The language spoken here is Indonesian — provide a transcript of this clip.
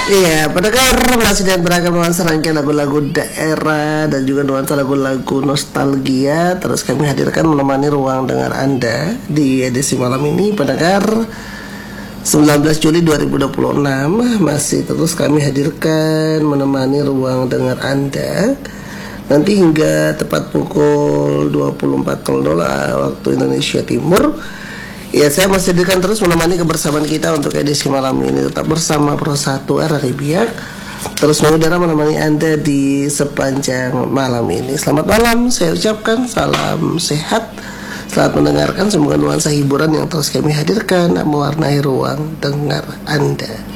Iya, pendengar masih dengan beragam nuansa rangkaian lagu-lagu daerah dan juga nuansa lagu-lagu nostalgia. Terus kami hadirkan menemani ruang dengar Anda di edisi malam ini, pendengar 19 Juli 2026. Masih terus kami hadirkan menemani ruang dengar Anda nanti hingga tepat pukul 24.00 waktu Indonesia Timur. Ya, saya masih akan terus menemani kebersamaan kita untuk edisi malam ini. Tetap bersama Pro 1 RRI Biak, terus mengudara menemani Anda di sepanjang malam ini. Selamat malam, saya ucapkan salam sehat. Selamat mendengarkan, semoga nuansa hiburan yang terus kami hadirkan mewarnai ruang dengar Anda.